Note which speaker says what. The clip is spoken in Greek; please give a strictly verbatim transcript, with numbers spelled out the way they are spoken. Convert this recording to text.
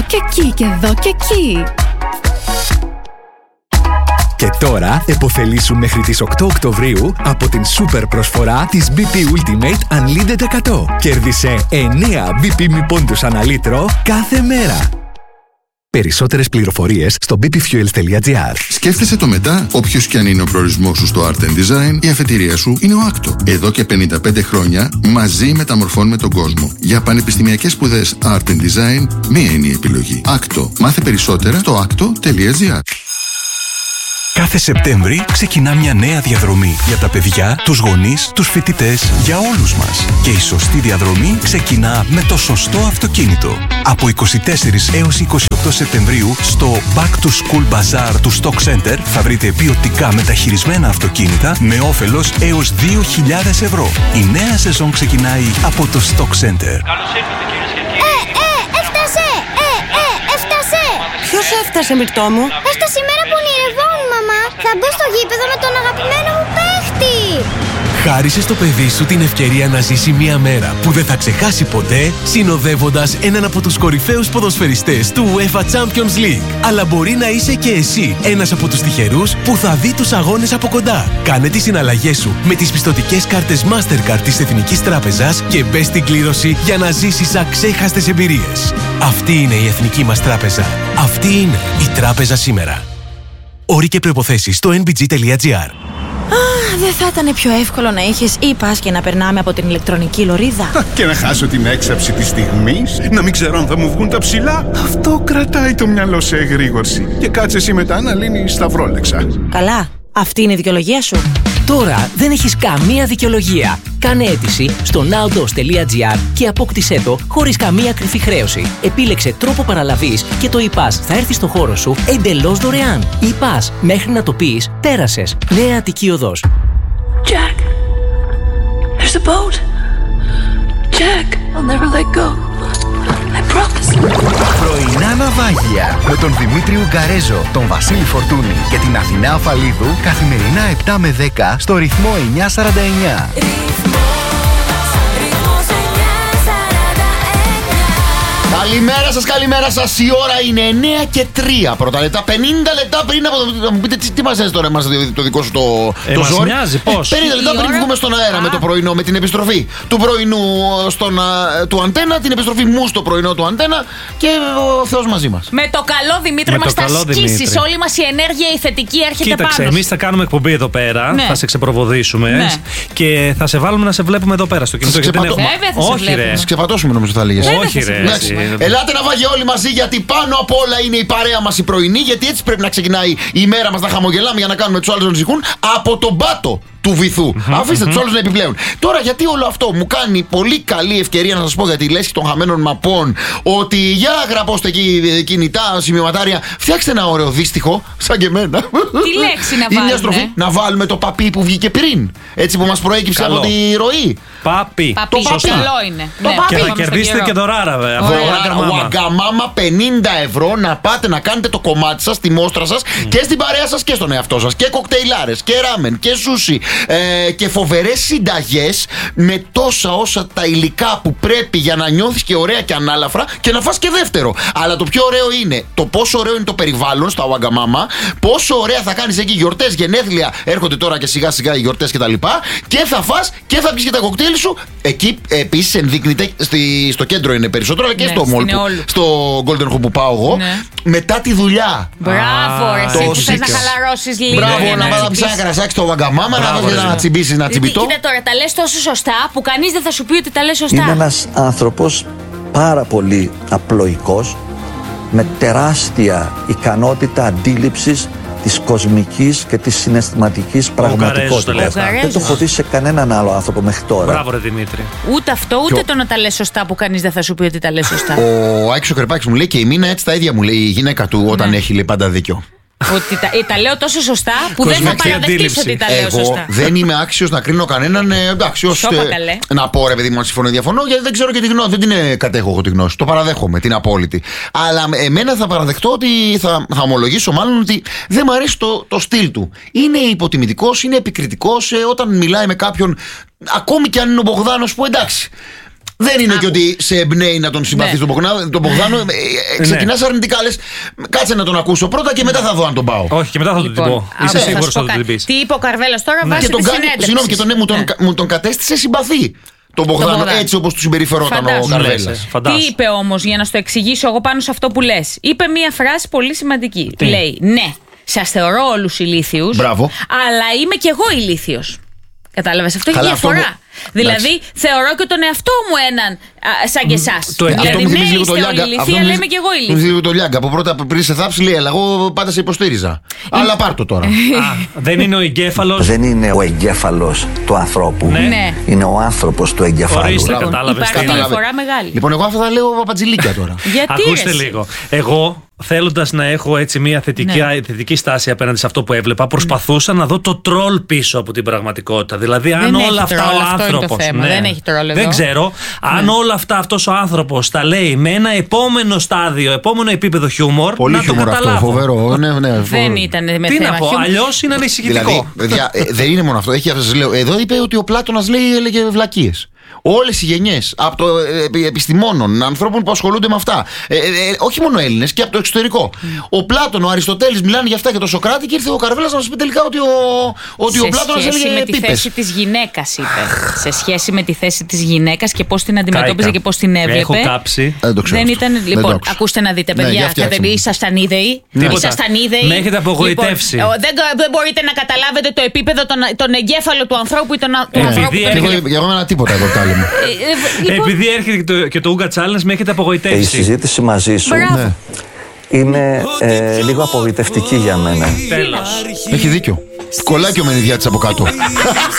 Speaker 1: και εκεί και εδώ και εκεί.
Speaker 2: Και τώρα επωφελήσου μέχρι τις οκτώ Οκτωβρίου από την σούπερ προσφορά της μπι πι Ultimate Unlimited εκατό. Κέρδισε εννέα μπι πι μη πόντους ανά λίτρο κάθε μέρα. Περισσότερες πληροφορίες στο μπι πι fuels τελεία τζι άρ.
Speaker 3: Σκέφτεσαι το μετά, όποιος κι αν είναι ο προορισμός σου στο Art and Design, η αφετηρία σου είναι ο Άκτο. Εδώ και πενήντα πέντε χρόνια μαζί μεταμορφώνουμε τον κόσμο. Για πανεπιστημιακές σπουδές Art and Design, μία είναι η επιλογή. Άκτο. Μάθε περισσότερα στο άκτο τελεία τζι άρ.
Speaker 4: Κάθε Σεπτέμβρη ξεκινά μια νέα διαδρομή για τα παιδιά, τους γονείς, τους φοιτητές, για όλους μας. Και η σωστή διαδρομή ξεκινά με το σωστό αυτοκίνητο. Από είκοσι τέσσερις έως είκοσι οκτώ Σεπτεμβρίου στο Back to School Bazaar του Stock Center θα βρείτε ποιοτικά μεταχειρισμένα αυτοκίνητα με όφελος έως δύο χιλιάδες ευρώ. Η νέα σεζόν ξεκινάει από το Stock Center.
Speaker 5: Καλώς ήρθατε κυρίες και κύριοι.
Speaker 6: Ε, ε, έφτασε! Ε, ε, έφτασε!
Speaker 7: Ποιος έφτασε, Μυρτώ μου?
Speaker 6: Έφτασε η μέρα που ονειρευόμουν, μαμά. Θα μπω στο γήπεδο με τον αγαπημένο μου παίχτη.
Speaker 8: Χάρισε στο παιδί σου την ευκαιρία να ζήσει μια μέρα που δεν θα ξεχάσει ποτέ, συνοδεύοντας έναν από τους κορυφαίους ποδοσφαιριστές του UEFA Champions League. Αλλά μπορεί να είσαι και εσύ ένας από τους τυχερούς που θα δει τους αγώνες από κοντά. Κάνε τις συναλλαγές σου με τις πιστωτικές κάρτες Mastercard της Εθνικής Τράπεζας και μπες στην κλήρωση για να ζήσεις αξέχαστες εμπειρίες. Αυτή είναι η Εθνική μας Τράπεζα. Αυτή είναι η Τράπεζα σήμερα. Όροι και προϋποθέσεις στο εν μπι τζι τελεία τζι άρ.
Speaker 7: Δεν θα ήταν πιο εύκολο να είχες e-pass και να περνάμε από την ηλεκτρονική λωρίδα?
Speaker 9: Και να χάσω την έξαψη της στιγμής, να μην ξέρω αν θα μου βγουν τα ψηλά. Αυτό κρατάει το μυαλό σε εγρήγορση. Και κάτσε εσύ μετά να λύνεις τα βρόλεξα.
Speaker 7: Καλά, αυτή είναι η δικαιολογία σου.
Speaker 10: Τώρα δεν έχεις καμία δικαιολογία. Κάνε αίτηση στο nowdos τελεία τζι άρ και απόκτησέ το χωρίς καμία κρυφή χρέωση. Επίλεξε τρόπο παραλαβής και το e-pass θα έρθει στο χώρο σου εντελώς δωρεάν. E-pass, μέχρι να το πεις, πέρασες. Νέα Αττική Οδός.
Speaker 11: Jack, there's a boat. Jack, I'll never let go. I promise.
Speaker 12: Πρωινά ναυάγια με τον Δημήτρη Ουγκαρέζο, τον Βασίλη Φορτούνη και την Αθηνά Αφαλίδου καθημερινά επτά με δέκα στο ρυθμό εννιά σαράντα εννιά.
Speaker 13: Καλημέρα σας, καλημέρα σας. Η ώρα είναι εννιά και τρία πρώτα λεπτά. πενήντα λεπτά πριν από το. Να μου πείτε τι, τι μας έζησε τώρα εμάς το δικό σου το,
Speaker 14: ε,
Speaker 13: το ζόρι.
Speaker 14: Μοιάζει, πώς.
Speaker 13: πενήντα λεπτά πριν βγούμε στον αέρα Α. με το πρωινό, με την επιστροφή του πρωινού στον, του Αντένα, την επιστροφή μου στο πρωινό του Αντένα και ο Θεός μαζί μας.
Speaker 15: Με το καλό Δημήτρη μας θα σκίσεις. Όλη μας η ενέργεια, η θετική έρχεται.
Speaker 14: Κοίταξε,
Speaker 15: πάνω.
Speaker 14: Εμείς θα κάνουμε εκπομπή εδώ πέρα, ναι. θα σε ξεπροβοδήσουμε ναι. και θα σε βάλουμε να σε βλέπουμε εδώ πέρα στο κινητό.
Speaker 13: Ξεπατώ...
Speaker 14: Όχι, ρε.
Speaker 13: Θα ξεπατώσουμε νομίζω θα λέγες.
Speaker 14: Όχι, ρε.
Speaker 13: Ελάτε να βάγει όλοι μαζί, γιατί πάνω απ' όλα είναι η παρέα μας η πρωινή. Γιατί έτσι πρέπει να ξεκινάει η μέρα μας, να χαμογελάμε για να κάνουμε τους άλλους να ζυγούν από τον πάτο του βυθού. Mm-hmm, Αφήστε mm-hmm. τους άλλους να επιπλέουν. Τώρα, γιατί όλο αυτό μου κάνει πολύ καλή ευκαιρία να σας πω για τη λέσχη των χαμένων μαπών, ότι για γραπώστε εκεί κινητά, σημειωματάρια, φτιάξτε ένα ωραίο δύστιχο, σαν και εμένα.
Speaker 15: Τι λέξη να βάλουμε.
Speaker 13: Μια στροφή, να βάλουμε το παπί που βγήκε πριν. Έτσι που μας προέκυψε
Speaker 14: Καλό.
Speaker 13: από τη ροή.
Speaker 15: Παπί.
Speaker 13: Το
Speaker 15: παπί. Καλό είναι.
Speaker 13: Το
Speaker 15: ναι.
Speaker 13: παπί.
Speaker 14: Και θα κερδίσετε και δωράρα, βέβαια.
Speaker 13: Waggamama πενήντα ευρώ να πάτε να κάνετε το κομμάτι σας, τη μόστρα σας mm. και στην παρέα σας και στον εαυτό σας. Και κοκτέιλάρες και ράμεν και σούσι ε, και φοβερές συνταγές με τόσα όσα τα υλικά που πρέπει για να νιώθεις και ωραία και ανάλαφρα και να φας και δεύτερο. Αλλά το πιο ωραίο είναι το πόσο ωραίο είναι το περιβάλλον στα Waggamama, πόσο ωραία θα κάνεις εκεί γιορτές, γενέθλια. Έρχονται τώρα και σιγά σιγά οι γιορτές κτλ. Και, και θα φας και θα πεις και τα κοκτέιλ σου. Εκεί επίσης ενδείκνυται στη, στο κέντρο είναι περισσότερο, αλλά και ναι, στο μόλ που, στο Golden Hub που πάω εγώ. Ναι. Μετά τη δουλειά.
Speaker 15: Μπράβο, εσύ που θες να χαλαρώσεις λίγο.
Speaker 13: Μπράβο, να βάλω ένα κρασάκι στο Waggamama, να βάλεις να τσιμπήσεις, να τσιμπητώ.
Speaker 15: Κοίτα τώρα, τα λες τόσο σωστά που κανείς δεν θα σου πει ότι τα λες σωστά.
Speaker 16: Είναι ένας άνθρωπος πάρα πολύ απλοϊκός, με τεράστια ικανότητα αντίληψης της κοσμικής και της συναισθηματικής πραγματικότητας. Δεν το έχω δει σε κανέναν άλλο άνθρωπο μέχρι τώρα.
Speaker 14: Μπράβο, ρε Δημήτρη.
Speaker 15: Ούτε αυτό, ούτε το να τα λες σωστά που κανείς δεν θα σου πει ότι τα λες σωστά.
Speaker 13: Ο Άκης ο Κρεπάκης μου λέει και η Μίνα έτσι τα ίδια μου λέει η γυναίκα του όταν ναι. έχει λέει πάντα δίκιο.
Speaker 15: Ότι τα, τα λέω τόσο σωστά που δεν θα παραδεχτείς ότι τα λέω σωστά.
Speaker 13: Εγώ δεν είμαι άξιος να κρίνω κανέναν. Εντάξει, ώστε να πω ρε παιδί μου, αν συμφωνώ ή διαφωνώ, γιατί δεν ξέρω και τη γνώση. Δεν την κατέχω εγώ τη γνώση. Το παραδέχομαι, την απόλυτη. Αλλά εμένα θα παραδεχτώ ότι θα, θα ομολογήσω μάλλον ότι δεν μου αρέσει το, το στυλ του. Είναι υποτιμητικός, είναι επικριτικός ε, όταν μιλάει με κάποιον, ακόμη και αν είναι ο Μπογδάνος που εντάξει. Δεν είναι και ότι σε εμπνέει να τον συμπαθεί τον Μπογδάνο. Ξεκινά αρνητικά, λες κάτσε να τον ακούσω πρώτα και μετά θα δω αν τον πάω.
Speaker 14: Όχι, και μετά θα τον την πω. Είσαι σίγουρος ότι θα τον πει.
Speaker 15: Τι είπε ο Καρβέλας τώρα βάσει τη συνέντευξη.
Speaker 13: Συγγνώμη, και τον μου τον κατέστησε συμπαθή. Τον Μπογδάνο, έτσι όπως του συμπεριφερόταν ο Καρβέλας.
Speaker 15: Τι είπε όμως, για να στο εξηγήσω εγώ πάνω σε αυτό που λες. Είπε μία φράση πολύ σημαντική. Λέει, ναι, σας θεωρώ όλους ηλίθιους, αλλά είμαι κι εγώ ηλίθιος. Κατάλαβες, αυτό έχει διαφορά. Μου... Δηλαδή, εντάξει, θεωρώ και τον εαυτό μου έναν α, σαν και εσάς.
Speaker 13: Το
Speaker 15: δηλαδή,
Speaker 13: αυτό
Speaker 15: ναι, είστε όλοι ηλίθιοι, αλλά είμαι κι εγώ ηλίθιος. Μου
Speaker 13: δίνει το Λιάγκα. Από πρώτα πριν σε θάψει, λέει, αλλά εγώ πάντα σε υποστήριζα. Αλλά πάρ' το τώρα.
Speaker 14: Α, δεν είναι ο εγκέφαλος.
Speaker 16: Δεν είναι ο εγκέφαλος του ανθρώπου.
Speaker 15: Ναι.
Speaker 16: Είναι ο άνθρωπος του εγκεφάλου.
Speaker 14: Ορίστε, κατάλαβες.
Speaker 15: Υπάρχει διαφορά μεγάλη.
Speaker 13: Λοιπόν, εγώ αυτά θα λέω παπατζηλίκια τώρα.
Speaker 14: Ακούστε λίγο. Εγώ, θέλοντας να έχω έτσι μια θετική, ναι. θετική στάση απέναντι σε αυτό που έβλεπα, προσπαθούσα mm. να δω το τρόλ πίσω από την πραγματικότητα. Δηλαδή, αν δεν όλα αυτά ο άνθρωπος.
Speaker 15: Ναι, δεν έχει τρόλ εδώ.
Speaker 14: Δεν ξέρω. Αν ναι. όλα αυτά αυτός ο άνθρωπος τα λέει με ένα επόμενο στάδιο, επόμενο επίπεδο χιούμορ.
Speaker 13: Πολύ
Speaker 14: να
Speaker 13: χιούμορ
Speaker 14: το
Speaker 13: αυτό, φοβερό. Ναι, ναι, φοβερό.
Speaker 15: Δεν ήταν με
Speaker 14: τι
Speaker 15: θέμα.
Speaker 14: Να πω, αλλιώς είναι ανησυχητικό.
Speaker 13: Δηλαδή, παιδιά, ε, δεν είναι μόνο αυτό. Έχει, σας λέω, εδώ είπε ότι ο Πλάτωνας λέει, έλεγε βλακίες. Όλες οι γενιές από το ε, επιστημόνων, ανθρώπων που ασχολούνται με αυτά. Ε, ε, όχι μόνο Έλληνες και από το εξωτερικό. Mm. Ο Πλάτων, ο Αριστοτέλης μιλάνε για αυτά και το Σοκράτη και ήρθε ο Καρβέλας να μας πει τελικά ότι ο, ότι ο Πλάτωνας έλεγε
Speaker 15: πίπες. Σε σχέση με τη θέση της γυναίκας, είπε. Σε σχέση με τη θέση της γυναίκας και πώς την αντιμετώπιζε και πώς την έβλεπε.
Speaker 14: Έχω κάψει.
Speaker 13: Δεν το ξέρω.
Speaker 15: Δεν ήταν. Λοιπόν, ακούστε να δείτε, παιδιά. Ναι, ήσασταν ίδιοι. Ήσασταν ίδιοι.
Speaker 14: Με έχετε απογοητεύσει.
Speaker 15: Δεν μπορείτε να καταλάβετε το επίπεδο, τον εγκέφαλο του ανθρώπου ή τον ανθρώπου.
Speaker 13: Για εγώ ένα τίποτα εδώ τα λέμε.
Speaker 14: Λοιπόν, επειδή έρχεται και το, και το Ούγκα Challenge, με έχετε απογοητεύσει.
Speaker 16: Η συζήτηση μαζί σου ναι. είναι ε, λίγο απογοητευτική για μένα.
Speaker 14: Τέλος.
Speaker 13: Έχει δίκιο. Κολλάει και ο μενιδιάτης από κάτω.